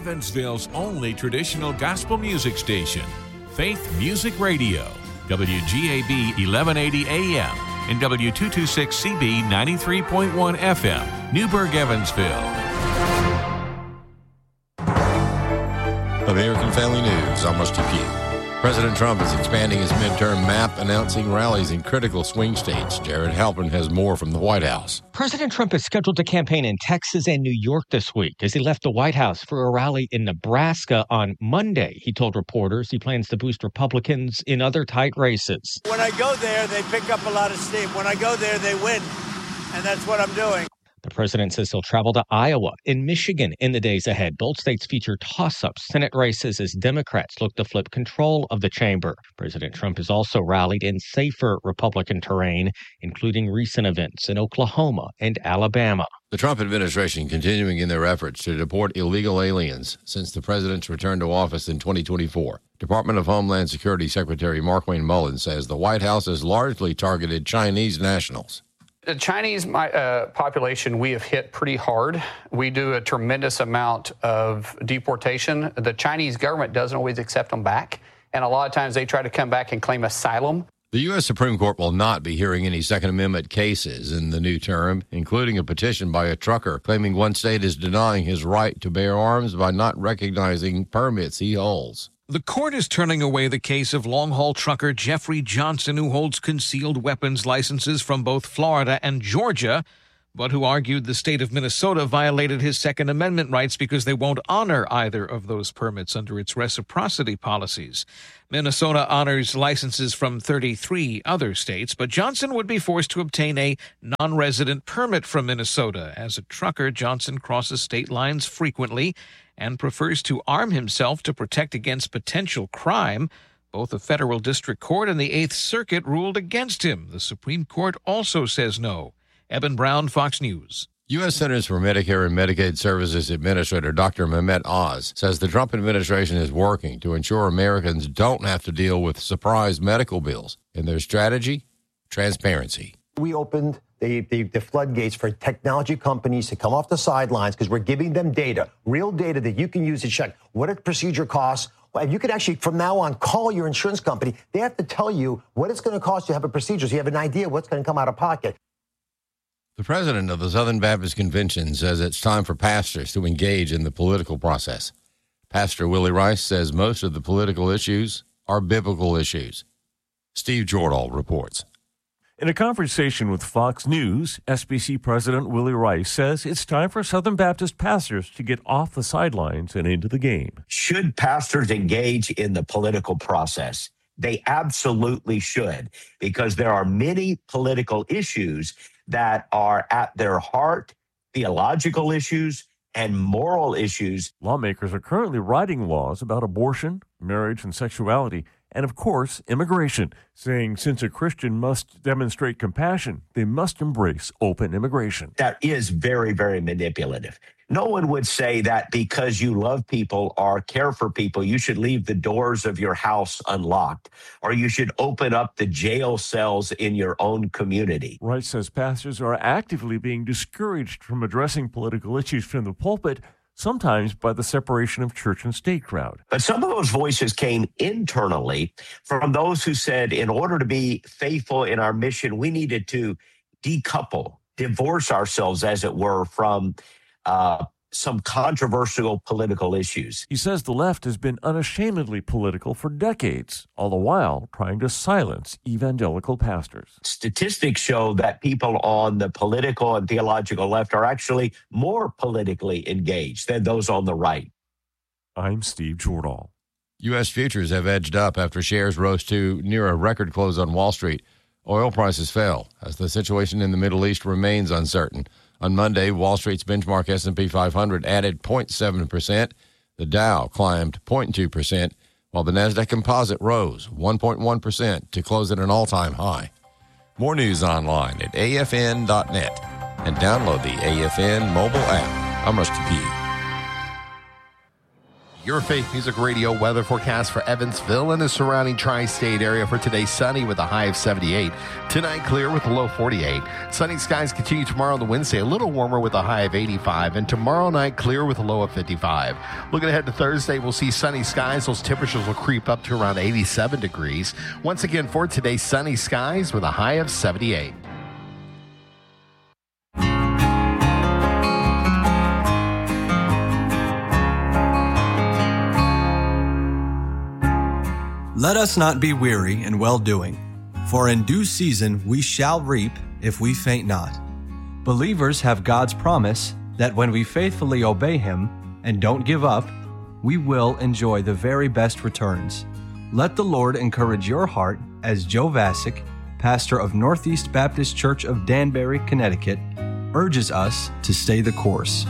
Evansville's only traditional gospel music station, Faith Music Radio, WGAB 1180 AM and W226CB 93.1 FM, Newburgh, Evansville. American Family News, I'm Rusty Pugh. President Trump is expanding his midterm map, announcing rallies in critical swing states. Jared Halpern has more from the White House. President Trump is scheduled to campaign in Texas and New York this week as he left the White House for a rally in Nebraska on Monday. He told reporters he plans to boost Republicans in other tight races. When I go there, they pick up a lot of steam. When I go there, they win. And that's what I'm doing. The president says he'll travel to Iowa and Michigan in the days ahead. Both states feature toss-up Senate races as Democrats look to flip control of the chamber. President Trump has also rallied in safer Republican terrain, including recent events in Oklahoma and Alabama. The Trump administration continuing in their efforts to deport illegal aliens since the president's return to office in 2024. Department of Homeland Security Secretary Markwayne Mullins says the White House has largely targeted Chinese nationals. The Chinese population we have hit pretty hard. We do a tremendous amount of deportation. The Chinese government doesn't always accept them back, and a lot of times they try to come back and claim asylum. The U.S. Supreme Court will not be hearing any Second Amendment cases in the new term, including a petition by a trucker claiming one state is denying his right to bear arms by not recognizing permits he holds. The court is turning away the case of long-haul trucker Jeffrey Johnson, who holds concealed weapons licenses from both Florida and Georgia, but who argued the state of Minnesota violated his Second Amendment rights because they won't honor either of those permits under its reciprocity policies. Minnesota honors licenses from 33 other states, but Johnson would be forced to obtain a non-resident permit from Minnesota. As a trucker, Johnson crosses state lines frequently and prefers to arm himself to protect against potential crime. Both the federal district court and the Eighth Circuit ruled against him. The Supreme Court also says no. Eben Brown, Fox News. U.S. Centers for Medicare and Medicaid Services Administrator Dr. Mehmet Oz says the Trump administration is working to ensure Americans don't have to deal with surprise medical bills. In their strategy, transparency. We opened the floodgates for technology companies to come off the sidelines because we're giving them data, real data that you can use to check what a procedure costs. Well, you could actually, from now on, call your insurance company. They have to tell you what it's going to cost to have a procedure so you have an idea what's going to come out of pocket. The president of the Southern Baptist Convention says it's time for pastors to engage in the political process. Pastor Willie Rice says most of the political issues are biblical issues. Steve Jordahl reports. In a conversation with Fox News, SBC President Willie Rice says it's time for Southern Baptist pastors to get off the sidelines and into the game. Should pastors engage in the political process? They absolutely should, because there are many political issues that are at their heart, theological issues and moral issues. Lawmakers are currently writing laws about abortion, marriage and sexuality, and of course, immigration, saying since a Christian must demonstrate compassion, they must embrace open immigration. That is very, very manipulative. No one would say that because you love people or care for people, you should leave the doors of your house unlocked, or you should open up the jail cells in your own community. Rice says pastors are actively being discouraged from addressing political issues from the pulpit, sometimes by the separation of church and state crowd. But some of those voices came internally from those who said, in order to be faithful in our mission, we needed to decouple, divorce ourselves, as it were, from some controversial political issues. He says the left has been unashamedly political for decades, all the while trying to silence evangelical pastors. Statistics show that people on the political and theological left are actually more politically engaged than those on the right. I'm Steve Jordahl. U.S. futures have edged up after shares rose to near a record close on Wall Street. Oil prices fell as the situation in the Middle East remains uncertain. On Monday, Wall Street's benchmark S&P 500 added 0.7%. The Dow climbed 0.2%, while the NASDAQ Composite rose 1.1% to close at an all-time high. More news online at afn.net and download the AFN mobile app. I'm Rusty Pugh. Your Faith Music Radio weather forecast for Evansville and the surrounding tri-state area for today. Sunny with a high of 78. Tonight clear with a low 48. Sunny skies continue tomorrow on the Wednesday, a little warmer with a high of 85. And tomorrow night clear with a low of 55. Looking ahead to Thursday, we'll see sunny skies. Those temperatures will creep up to around 87 degrees. Once again for today, sunny skies with a high of 78. Let us not be weary in well-doing, for in due season we shall reap if we faint not. Believers have God's promise that when we faithfully obey Him and don't give up, we will enjoy the very best returns. Let the Lord encourage your heart as Joe Vasick, pastor of Northeast Baptist Church of Danbury, Connecticut, urges us to stay the course.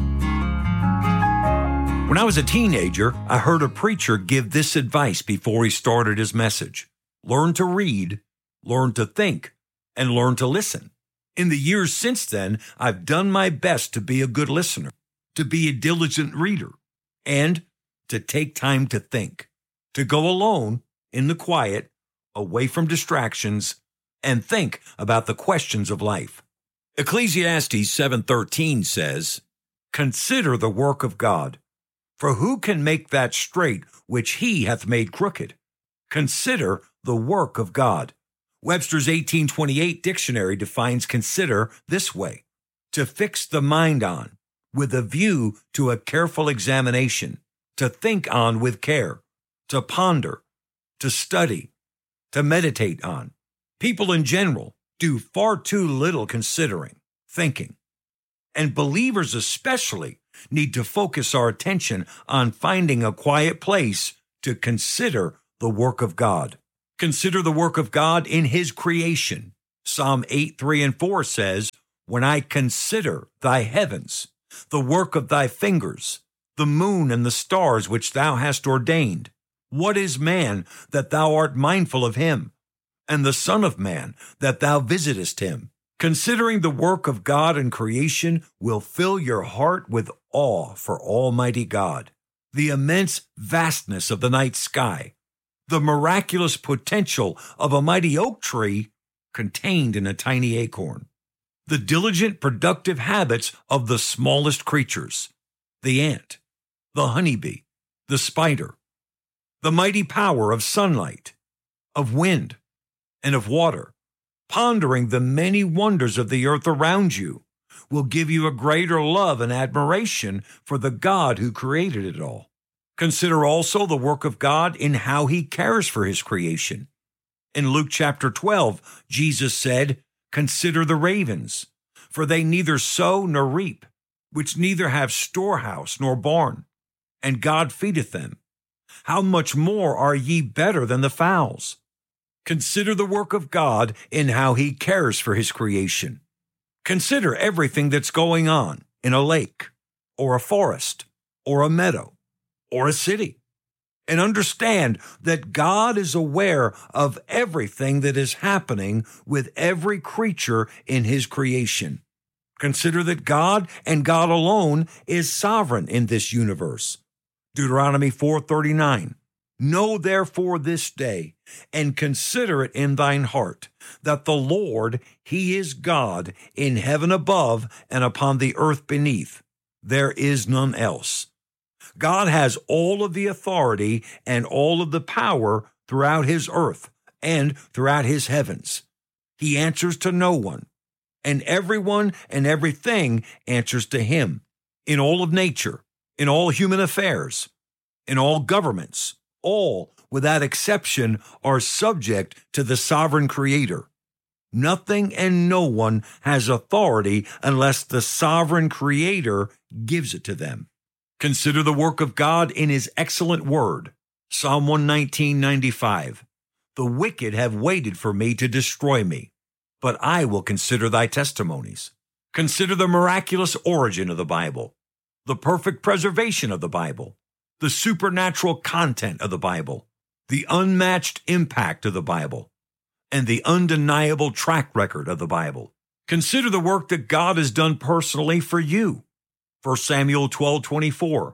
When I was a teenager, I heard a preacher give this advice before he started his message. Learn to read, learn to think, and learn to listen. In the years since then, I've done my best to be a good listener, to be a diligent reader, and to take time to think, to go alone, in the quiet, away from distractions, and think about the questions of life. Ecclesiastes 7:13 says, "Consider the work of God. For who can make that straight which he hath made crooked? Consider the work of God." Webster's 1828 dictionary defines consider this way: to fix the mind on, with a view to a careful examination, to think on with care, to ponder, to study, to meditate on. People in general do far too little considering, thinking. And believers especially need to focus our attention on finding a quiet place to consider the work of God. Consider the work of God in His creation. Psalm 8:3-4 says, "When I consider thy heavens, the work of thy fingers, the moon and the stars which thou hast ordained. What is man that thou art mindful of him, and the Son of Man that thou visitest him?" Considering the work of God in creation will fill your heart with awe for Almighty God, the immense vastness of the night sky, the miraculous potential of a mighty oak tree contained in a tiny acorn, the diligent productive habits of the smallest creatures, the ant, the honeybee, the spider, the mighty power of sunlight, of wind, and of water. Pondering the many wonders of the earth around you will give you a greater love and admiration for the God who created it all. Consider also the work of God in how He cares for His creation. In Luke chapter 12, Jesus said, "Consider the ravens, for they neither sow nor reap, which neither have storehouse nor barn, and God feedeth them. How much more are ye better than the fowls?" Consider the work of God in how He cares for His creation. Consider everything that's going on in a lake, or a forest, or a meadow, or a city, and understand that God is aware of everything that is happening with every creature in His creation. Consider that God and God alone is sovereign in this universe. Deuteronomy 4:39. "Know therefore this day, and consider it in thine heart, that the Lord, He is God, in heaven above and upon the earth beneath. There is none else." God has all of the authority and all of the power throughout His earth and throughout His heavens. He answers to no one, and everyone and everything answers to Him, in all of nature, in all human affairs, in all governments. All, without exception, are subject to the sovereign Creator. Nothing and no one has authority unless the sovereign Creator gives it to them. Consider the work of God in His excellent word. Psalm 119:95. "The wicked have waited for me to destroy me, but I will consider thy testimonies." Consider the miraculous origin of the Bible, the perfect preservation of the Bible, the supernatural content of the Bible, the unmatched impact of the Bible, and the undeniable track record of the Bible. Consider the work that God has done personally for you. 1 Samuel 12:24.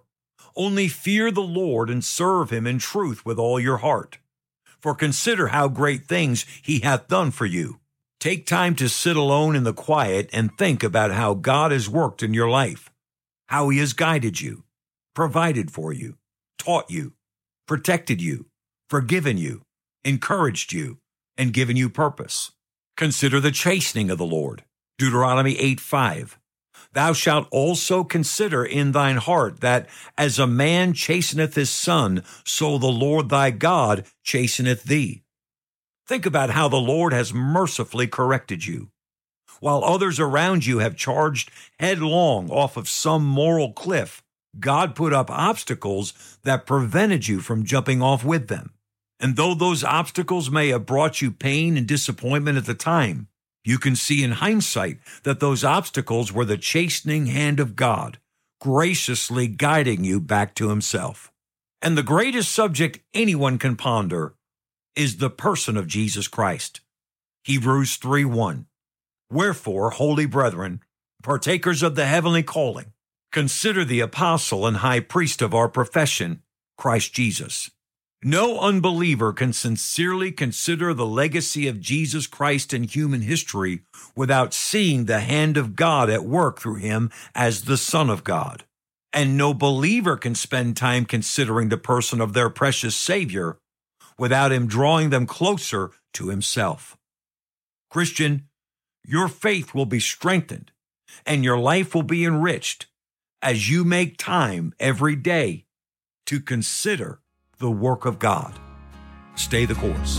Only fear the Lord and serve him in truth with all your heart. For consider how great things he hath done for you. Take time to sit alone in the quiet and think about how God has worked in your life, how he has guided you, provided for you, taught you, protected you, forgiven you, encouraged you, and given you purpose. Consider the chastening of the Lord. Deuteronomy 8:5. Thou shalt also consider in thine heart that as a man chasteneth his son, so the Lord thy God chasteneth thee. Think about how the Lord has mercifully corrected you. While others around you have charged headlong off of some moral cliff, God put up obstacles that prevented you from jumping off with them. And though those obstacles may have brought you pain and disappointment at the time, you can see in hindsight that those obstacles were the chastening hand of God, graciously guiding you back to himself. And the greatest subject anyone can ponder is the person of Jesus Christ. Hebrews 3:1. Wherefore, holy brethren, partakers of the heavenly calling, consider the apostle and high priest of our profession, Christ Jesus. No unbeliever can sincerely consider the legacy of Jesus Christ in human history without seeing the hand of God at work through him as the Son of God. And no believer can spend time considering the person of their precious Savior without him drawing them closer to himself. Christian, your faith will be strengthened and your life will be enriched as you make time every day to consider the work of God. Stay the course.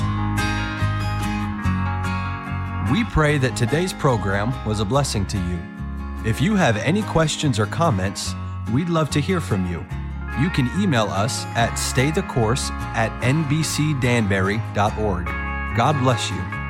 We pray that today's program was a blessing to you. If you have any questions or comments, we'd love to hear from you. You can email us at staythecourse@nbcdanbury.org. God bless you.